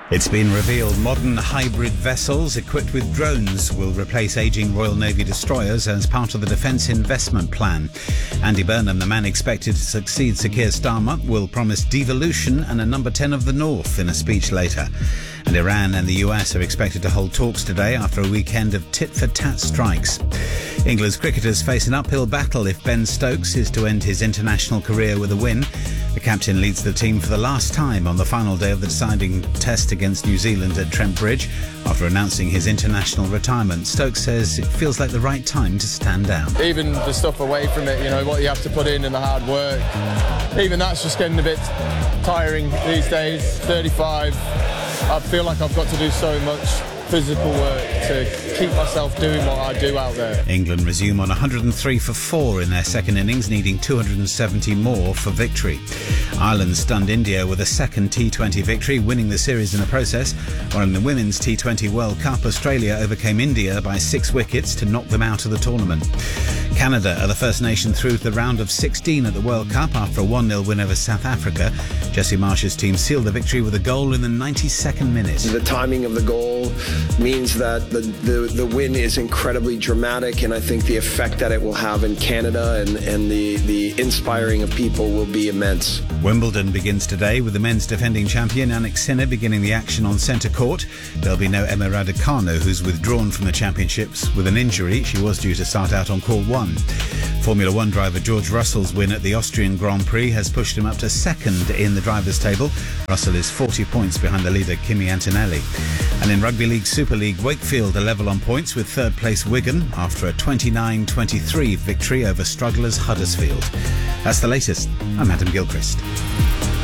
It's been revealed modern hybrid vessels equipped with drones will replace ageing Royal Navy destroyers as part of the Defence Investment Plan. Andy Burnham, the man expected to succeed Sir Keir Starmer, will promise devolution and a number 10 of the North in a speech later. And Iran and the US are expected to hold talks today after a weekend of tit-for-tat strikes. England's cricketers face an uphill battle if Ben Stokes is to end his international career with a win. The captain leads the team for the last time on the final day of the deciding test against New Zealand at Trent Bridge. After announcing his international retirement, Stokes says it feels like the right time to stand down. Even the stuff away from it, what you have to put in and the hard work, even that's just getting a bit tiring these days. 35, I feel like I've got to do so much physical work to keep myself doing what I do out there. England resume on 103 for 4 in their second innings, needing 270 more for victory. Ireland stunned India with a second T20 victory, winning the series in the process. While in the Women's T20 World Cup, Australia overcame India by 6 wickets to knock them out of the tournament. Canada are the first nation through to the round of 16 at the World Cup after a 1-0 win over South Africa. Jesse Marsh's team sealed the victory with a goal in the 92nd minute. The timing of the goal means that the win is incredibly dramatic, and I think the effect that it will have in Canada and the inspiring of people will be immense. Wimbledon begins today with the men's defending champion Jannik Sinner beginning the action on centre court. There'll be no Emma Raducanu, who's withdrawn from the championships with an injury. She was due to start out on court 1. Formula One driver George Russell's win at the Austrian Grand Prix has pushed him up to second in the drivers' table. Russell is 40 points behind the leader Kimi Antonelli. And in Rugby League Super League, Wakefield are level on points with third place Wigan after a 29-23 victory over strugglers Huddersfield. That's the latest. I'm Adam Gilchrist.